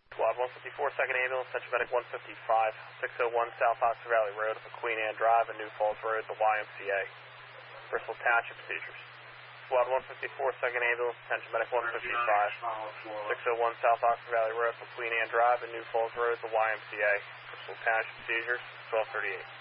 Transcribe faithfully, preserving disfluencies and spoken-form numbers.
Squad one fifty-four, second ambulance, Central Medic one fifty-five, six oh one South Oxford Valley Road, up at Queen Anne Drive and New Falls Road, the Y M C A. Bristol Township procedures. Squad one fifty-four, second ambulance, Central Medic one fifty-five, six oh one South Oxford Valley Road, up at Queen Anne Drive and New Falls Road, the Y M C A. Bristol Township procedures, twelve thirty-eight.